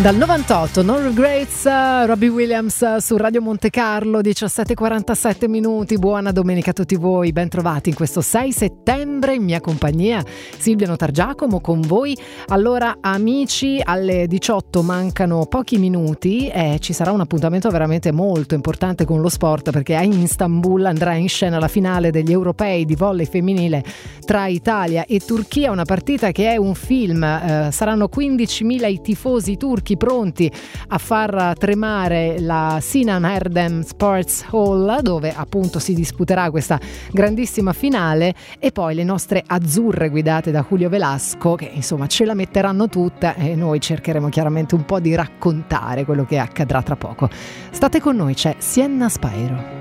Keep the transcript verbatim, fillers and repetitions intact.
Dal novantotto, No Regrets, uh, Robbie Williams uh, su Radio Monte Carlo, diciassette e quarantasette minuti. Buona domenica a tutti voi, ben trovati in questo sei settembre in mia compagnia, Silvia Notargiacomo con voi. Allora amici, alle diciotto mancano pochi minuti e ci sarà un appuntamento veramente molto importante con lo sport, perché a Istanbul andrà in scena la finale degli europei di volley femminile tra Italia e Turchia, una partita che è un film. Uh, saranno quindicimila i tifosi turchi pronti a far tremare la Sinan Erdem Sports Hall, dove appunto si disputerà questa grandissima finale, e poi le nostre azzurre guidate da Julio Velasco, che insomma ce la metteranno tutta, e noi cercheremo chiaramente un po' di raccontare quello che accadrà tra poco. State con noi, c'è Sienna Spyro.